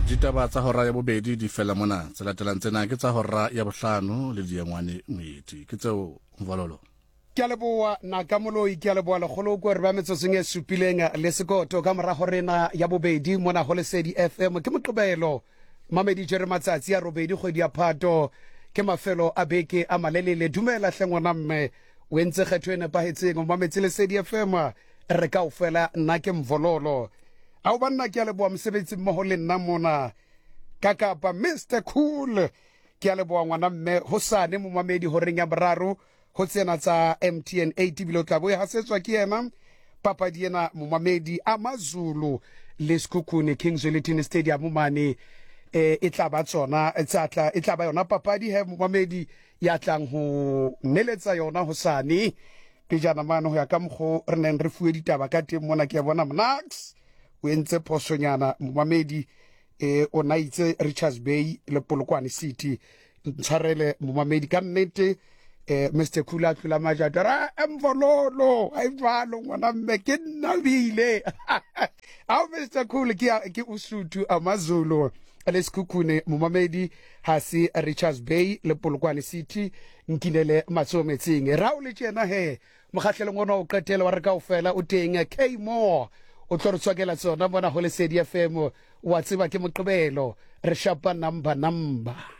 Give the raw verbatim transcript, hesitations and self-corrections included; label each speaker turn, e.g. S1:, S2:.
S1: ditaba tsa hora ya bobedi di fela mona tse latelang tsena ke tsa hora ya bohlano le diengwane moeti ke tseo Mvololo.
S2: Ke a leboa Nakamoloi, ke a leboa legolo ko re ba metsotsong e supileng le sekoto ka mora horena ya bobedi mona ho Lesedi F M ke Moqebelo Mamedi Jere matsatsi ya robedi kgwedi ya Phato ke mafelo a beke a malelele. Dumela hle ngwana mme o entse kgetho e nepahetseng o mametse Lesedi F M re ka o fela nna ke Mvololo a o banna ke a leboa mosebetsi mmoho le nna mona ka Kapa Mister Cool ke a leboa ngwana mme hosane mo mamedi ho reng ya boraro ho tsena tsa M T N eighty bilo tla boe hasetswa ke yena papa diena mo mamedi a Mazulu le Sekhukhune Kingswell Stadium mane e e tla ba tsona e tla e tla ba yona papadi he mo mamedi ya tlang ho neletsa yona hosane pejana mano ho ya ka mkgo re neng re fuwe ditaba ka teng mona ke bona Mnax o entse posonyana mo mamedi e o naitse Richards Bay le Polokwane City ntshwarele mo mamedi ka nnete eh Mister Khula Khula Majatara Mvololo ai valo ngwana mme ke nabile au Mister Khula ke ke usutu amaZulu le Sekhukhune mo mamedi ha se Richards Bay le Polokwane City nkinele matsometseng ra o le tjena he mokgahlelo ngwana o qetela wa re ka ofela o teng K More o tlo re tswakela tsona bona ho Lesedi F M wa tseba ke Moqebelo re shapa number number